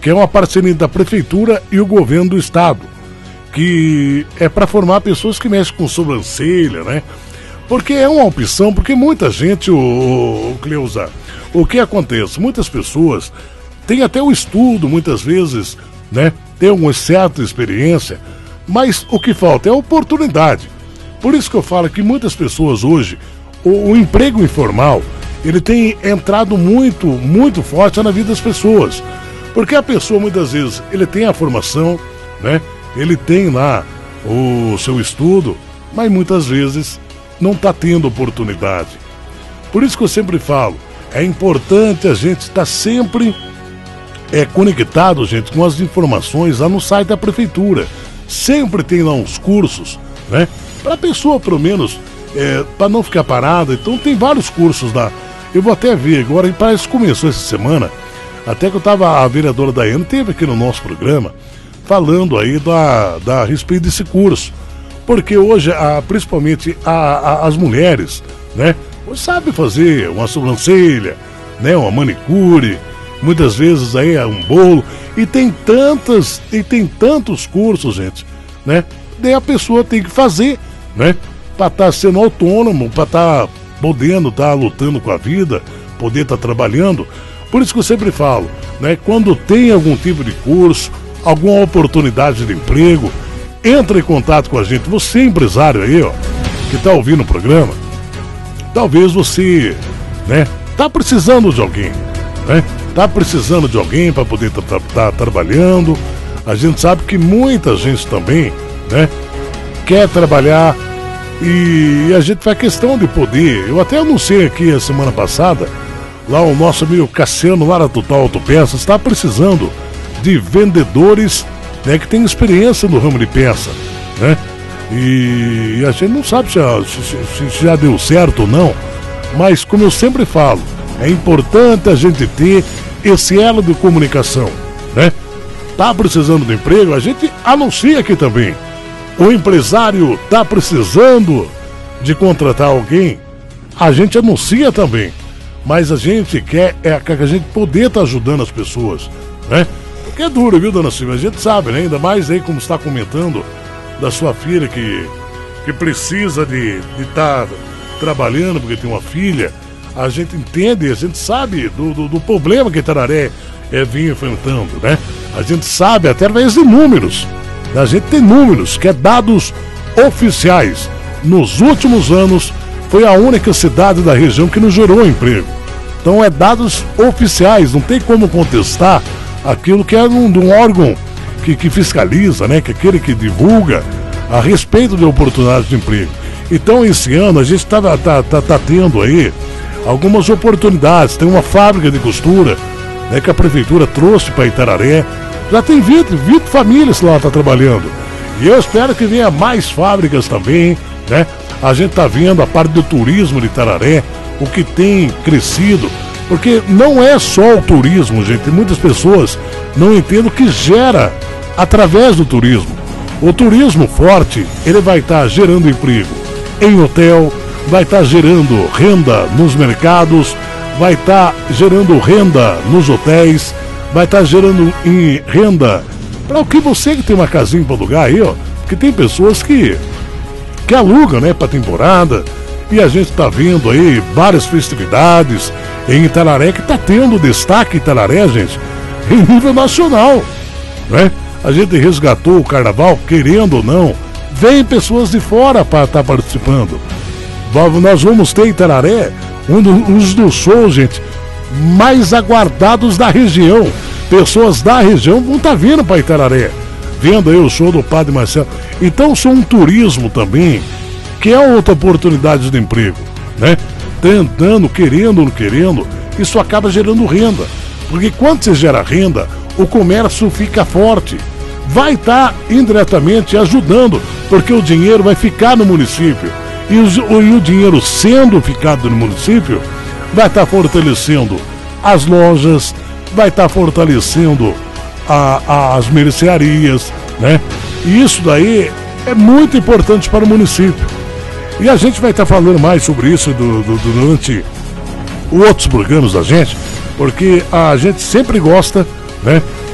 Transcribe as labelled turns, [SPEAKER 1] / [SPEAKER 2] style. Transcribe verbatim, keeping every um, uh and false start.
[SPEAKER 1] que é uma parceria da prefeitura e o governo do estado, que é para formar pessoas que mexem com sobrancelha, né? Porque é uma opção, porque muita gente, o, o Cleusa, o que acontece? Muitas pessoas têm até o estudo, muitas vezes, né? Tem uma certa experiência, mas o que falta é oportunidade. Por isso que eu falo que muitas pessoas hoje, o, o emprego informal, ele tem entrado muito, muito forte na vida das pessoas. Porque a pessoa, muitas vezes, ele tem a formação, né? Ele tem lá o seu estudo, mas muitas vezes não está tendo oportunidade. Por isso que eu sempre falo, é importante a gente estar sempre é, conectado, gente, com as informações lá no site da prefeitura. Sempre tem lá uns cursos, né? Para a pessoa, pelo menos, é, para não ficar parada. Então tem vários cursos lá. Eu vou até ver agora, parece que começou essa semana, até que eu tava, a vereadora Daiane teve aqui no nosso programa, falando aí da, da, a respeito desse curso. Porque hoje, a, principalmente a, a, as mulheres, né, sabem fazer uma sobrancelha, né, uma manicure, muitas vezes aí é um bolo, e tem tantas, e tem tantos cursos, gente, né, daí a pessoa tem que fazer, né, para estar tá sendo autônomo, para estar tá podendo estar tá lutando com a vida, poder estar tá trabalhando. Por isso que eu sempre falo, né, quando tem algum tipo de curso, alguma oportunidade de emprego, entra em contato com a gente. Você empresário aí, ó, que está ouvindo o programa, talvez você, né, tá precisando de alguém, né, tá precisando de alguém para poder estar tá, tá, tá trabalhando. A gente sabe que muita gente também, né, quer trabalhar e a gente faz questão de poder. Eu até anunciei aqui a semana passada, lá o nosso amigo Cassiano, lá na Total Autopeças, está precisando de vendedores, né, que tem experiência no ramo de peça, né? E a gente não sabe se, se, se já deu certo ou não, mas como eu sempre falo, é importante a gente ter esse elo de comunicação, né? Tá precisando de emprego, a gente anuncia aqui também. O empresário tá precisando de contratar alguém, a gente anuncia também. Mas a gente quer é que a gente poder estar tá ajudando as pessoas, né? Porque é duro, viu, dona Silvia? A gente sabe, né? Ainda mais aí como está comentando da sua filha que, que precisa de estar tá trabalhando porque tem uma filha. A gente entende, a gente sabe do, do, do problema que Itararé é, vinha enfrentando, né? A gente sabe até através de números. A gente tem números, que é dados oficiais. Nos últimos anos, foi a única cidade da região que não gerou emprego. Então é dados oficiais, não tem como contestar aquilo que é de um, de um órgão que, que fiscaliza, né? Que é aquele que divulga a respeito de oportunidades de emprego. Então esse ano a gente está tá, tá, tá tendo aí algumas oportunidades. Tem uma fábrica de costura, né, que a prefeitura trouxe para Itararé. Já tem vinte, vinte famílias lá tá trabalhando. E eu espero que venha mais fábricas também, né? A gente tá vendo a parte do turismo de Itararé, o que tem crescido, porque não é só o turismo, gente. Muitas pessoas não entendem o que gera através do turismo. O turismo forte, ele vai estar tá gerando emprego em hotel, vai estar tá gerando renda nos mercados, vai estar tá gerando renda nos hotéis, vai estar tá gerando em renda para o que você que tem uma casinha para alugar aí, ó, porque tem pessoas que que alugam, né, para temporada, e a gente está vendo aí várias festividades em Itararé que está tendo destaque em Itararé, gente, em nível nacional, né? A gente resgatou o carnaval, querendo ou não, vem pessoas de fora para estar tá participando. Nós vamos ter em Itararé um dos, dos shows, gente, mais aguardados da região. Pessoas da região vão estar tá vindo para Itararé, vendo aí o show do Padre Marcelo. Então isso é um turismo também, que é outra oportunidade de emprego, né? Tentando, querendo ou não querendo, isso acaba gerando renda. Porque quando você gera renda, o comércio fica forte. Vai estar tá indiretamente ajudando, porque o dinheiro vai ficar no município. E o, e o dinheiro sendo ficado no município, vai estar tá fortalecendo as lojas, vai estar tá fortalecendo a, a, as mercearias, né? E isso daí é muito importante para o município. E a gente vai estar tá falando mais sobre isso do, do, durante outros programas da gente, porque a gente sempre gosta, né,